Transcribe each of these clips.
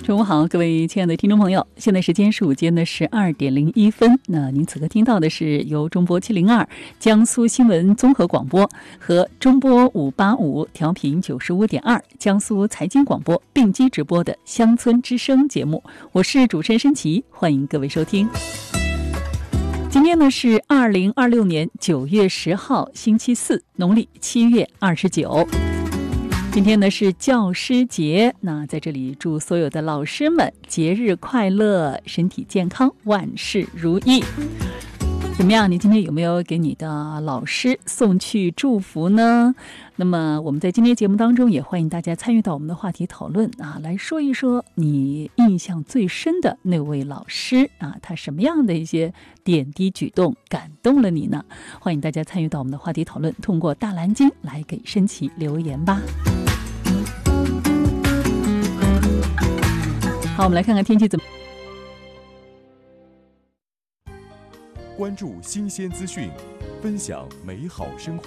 中午好，各位亲爱的听众朋友，现在时间是午间的12点01分。那您此刻听到的是由中波702江苏新闻综合广播和中波585调频95.2江苏财经广播并机直播的乡村之声节目，我是主持人申琦，欢迎各位收听。今天呢是2026年9月10号星期四，农历7月29。今天呢是教师节，那在这里祝所有的老师们节日快乐，身体健康，万事如意。怎么样，你今天有没有给你的老师送去祝福呢？那么我们在今天节目当中也欢迎大家参与到我们的话题讨论啊，来说一说你印象最深的那位老师啊，他什么样的一些点滴举动感动了你呢？欢迎大家参与到我们的话题讨论，通过大蓝鲸来给申琦留言吧。好，我们来看看天气怎么。 关注新鲜资讯，分享美好生活。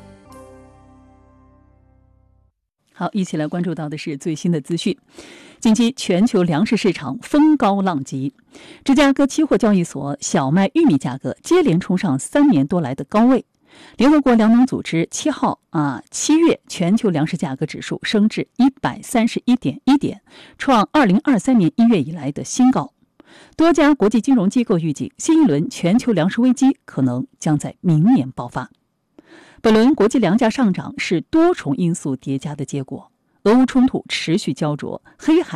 好，一起来关注到的是最新的资讯。近期全球粮食市场风高浪急，芝加哥期货交易所小麦、玉米价格接连冲上3年多来的高位。联合国粮农组织7月全球粮食价格指数升至 131.1 点，创2023年1月以来的新高。多家国际金融机构预计，新一轮全球粮食危机可能将在明年爆发。本轮国际粮价上涨是多重因素叠加的结果，俄乌冲突持续焦灼，黑海